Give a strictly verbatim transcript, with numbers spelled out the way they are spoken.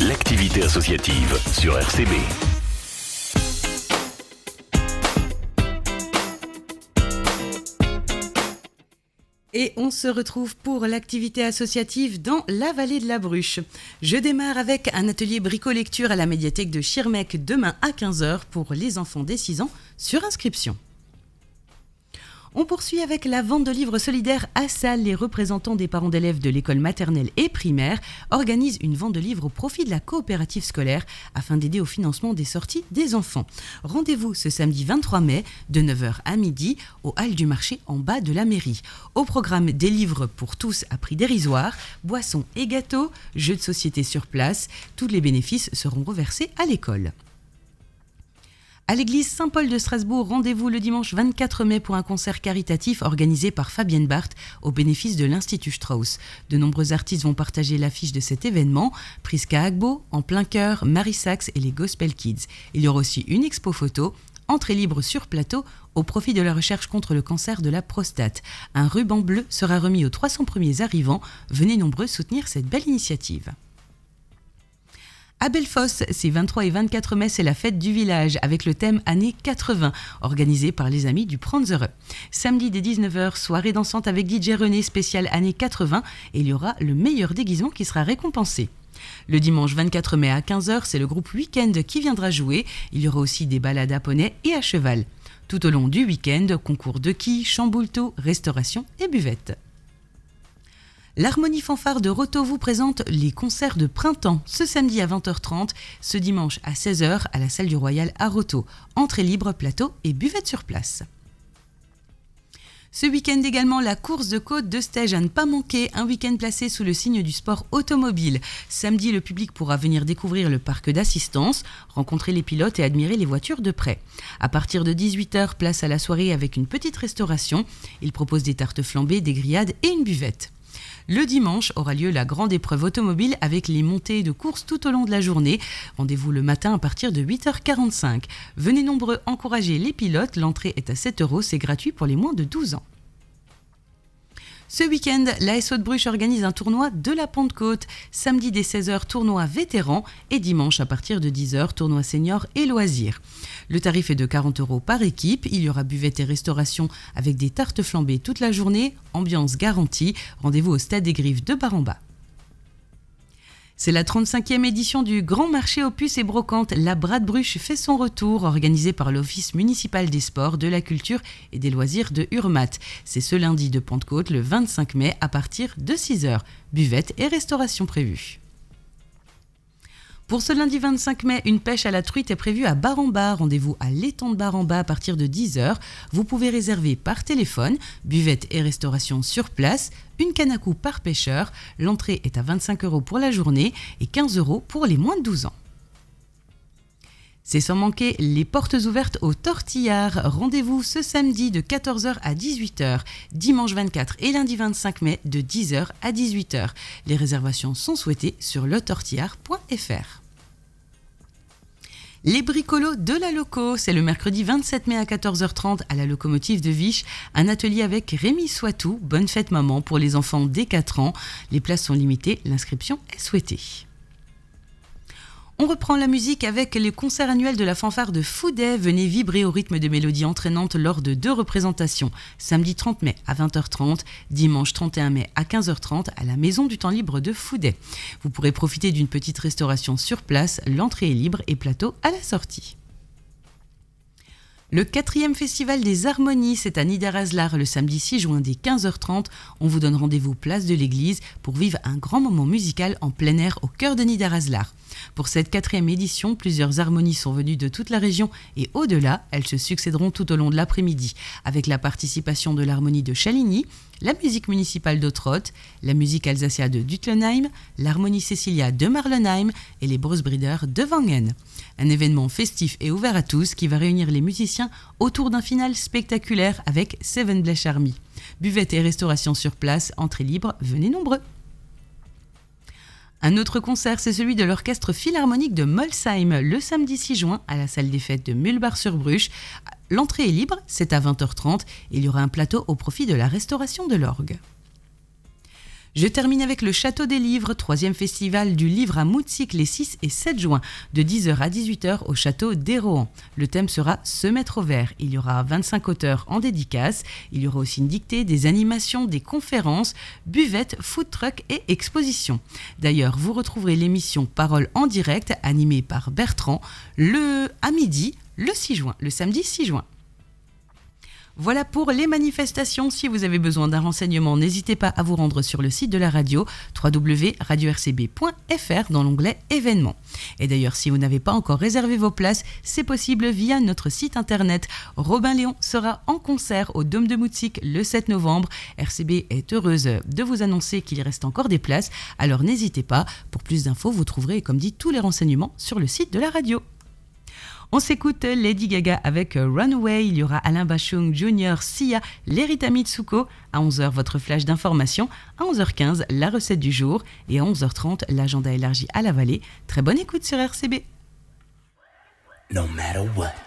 l'activité associative sur R C B. Et on se retrouve pour l'activité associative dans la vallée de la Bruche. Je démarre avec un atelier brico-lecture à la médiathèque de Schirmeck demain à quinze heures pour les enfants dès six ans sur inscription. On poursuit avec la vente de livres solidaires à Salles. Les représentants des parents d'élèves de l'école maternelle et primaire organisent une vente de livres au profit de la coopérative scolaire afin d'aider au financement des sorties des enfants. Rendez-vous ce samedi vingt-trois mai de neuf heures à midi au hall du marché en bas de la mairie. Au programme des livres pour tous à prix dérisoire, boissons et gâteaux, jeux de société sur place. Tous les bénéfices seront reversés à l'école. À l'église Saint-Paul de Strasbourg, rendez-vous le dimanche vingt-quatre mai pour un concert caritatif organisé par Fabienne Barthes au bénéfice de l'Institut Strauss. De nombreux artistes vont partager l'affiche de cet événement. Priska Agbo, En plein cœur, Marie Sachs et les Gospel Kids. Il y aura aussi une expo photo, entrée libre sur plateau au profit de la recherche contre le cancer de la prostate. Un ruban bleu sera remis aux trois cents premiers arrivants. Venez nombreux soutenir cette belle initiative. À Bellefosse, c'est vingt-trois et vingt-quatre mai, c'est la fête du village avec le thème années quatre-vingts, organisé par les amis du Pranzere. Samedi dès dix-neuf heures, soirée dansante avec D J René spécial années quatre-vingts et il y aura le meilleur déguisement qui sera récompensé. Le dimanche vingt-quatre mai à quinze heures, c'est le groupe Week-end qui viendra jouer. Il y aura aussi des balades à poney et à cheval. Tout au long du week-end, concours de quilles, chamboulto, restauration et buvette. L'Harmonie Fanfare de Roto vous présente les concerts de printemps ce samedi à vingt heures trente, ce dimanche à seize heures à la salle du Royal à Roto. Entrée libre, plateau et buvette sur place. Ce week-end également, la course de côte de Stège à ne pas manquer, un week-end placé sous le signe du sport automobile. Samedi, le public pourra venir découvrir le parc d'assistance, rencontrer les pilotes et admirer les voitures de près. À partir de dix-huit heures, place à la soirée avec une petite restauration. Il propose des tartes flambées, des grillades et une buvette. Le dimanche aura lieu la grande épreuve automobile avec les montées de course tout au long de la journée. Rendez-vous le matin à partir de huit heures quarante-cinq. Venez nombreux encourager les pilotes. L'entrée est à sept euros, c'est gratuit pour les moins de douze ans. Ce week-end, l'A S O de Bruche organise un tournoi de la Pentecôte. Samedi dès seize heures, tournoi vétéran et dimanche à partir de dix heures, tournoi senior et loisirs. Le tarif est de quarante euros par équipe. Il y aura buvette et restauration avec des tartes flambées toute la journée. Ambiance garantie. Rendez-vous au Stade des Griffes de Bar-en-Bas. C'est la trente-cinquième édition du Grand Marché aux puces et brocantes. La Brade Bruche fait son retour, organisé par l'Office municipal des sports, de la culture et des loisirs de Urmat. C'est ce lundi de Pentecôte, le vingt-cinq mai, à partir de six heures. Buvette et restauration prévue. Pour ce lundi vingt-cinq mai, une pêche à la truite est prévue à Bar-en-Bas. Rendez-vous à l'étang de Bar-en-Bas à partir de dix heures. Vous pouvez réserver par téléphone, buvette et restauration sur place, une canne à coups par pêcheur. L'entrée est à vingt-cinq euros pour la journée et quinze euros pour les moins de douze ans. C'est sans manquer les portes ouvertes au Tortillard. Rendez-vous ce samedi de quatorze heures à dix-huit heures, dimanche vingt-quatre et lundi vingt-cinq mai de dix heures à dix-huit heures. Les réservations sont souhaitées sur le tortillard point f r. Les bricolos de la Loco, c'est le mercredi vingt-sept mai à quatorze heures trente à la locomotive de Viche, un atelier avec Rémi Soitou. Bonne fête maman pour les enfants dès quatre ans. Les places sont limitées, l'inscription est souhaitée. On reprend la musique avec les concerts annuels de la fanfare de Fouday. Venez vibrer au rythme de mélodies entraînantes lors de deux représentations. Samedi trente mai à vingt heures trente, dimanche trente et un mai à quinze heures trente à la Maison du Temps Libre de Fouday. Vous pourrez profiter d'une petite restauration sur place. L'entrée est libre et plateau à la sortie. Le quatrième festival des harmonies, c'est à Niederaslar le samedi six juin dès quinze heures trente. On vous donne rendez-vous place de l'église pour vivre un grand moment musical en plein air au cœur de Niederaslar. Pour cette quatrième édition, plusieurs harmonies sont venues de toute la région et au-delà, elles se succéderont tout au long de l'après-midi avec la participation de l'harmonie de Chaligny, la musique municipale d'Ottrott, la musique Alsacia de Dutlenheim, l'harmonie Cecilia de Marlenheim et les Brusbrider de Wangen. Un événement festif et ouvert à tous qui va réunir les musiciens autour d'un final spectaculaire avec Seven Bleach Army. Buvette et restauration sur place, entrée libre, venez nombreux. Un autre concert, c'est celui de l'Orchestre Philharmonique de Molsheim, le samedi six juin à la salle des fêtes de Mulbach-sur-Bruche. L'entrée est libre, c'est à vingt heures trente et il y aura un plateau au profit de la restauration de l'orgue. Je termine avec le Château des Livres, troisième festival du livre à Moutzik les six et sept juin, de dix heures à dix-huit heures au Château d'Hérohan. Le thème sera Se mettre au vert. Il y aura vingt-cinq auteurs en dédicace. Il y aura aussi une dictée, des animations, des conférences, buvettes, food truck et expositions. D'ailleurs, vous retrouverez l'émission Parole en direct, animée par Bertrand, le à midi, le six juin, le samedi six juin. Voilà pour les manifestations. Si vous avez besoin d'un renseignement, n'hésitez pas à vous rendre sur le site de la radio w w w point radio r c b point f r dans l'onglet événements. Et d'ailleurs, si vous n'avez pas encore réservé vos places, c'est possible via notre site internet. Robin Léon sera en concert au Dôme de Moutzik le sept novembre. R C B est heureuse de vous annoncer qu'il reste encore des places, alors n'hésitez pas. Pour plus d'infos, vous trouverez, comme dit, tous les renseignements sur le site de la radio. On s'écoute Lady Gaga avec Runaway. Il y aura Alain Bachung Junior, Sia, Lerita Mitsuko. À onze heures, votre flash d'information. À onze heures quinze, la recette du jour. Et à onze heures trente, l'agenda élargi à la vallée. Très bonne écoute sur R C B. No matter what.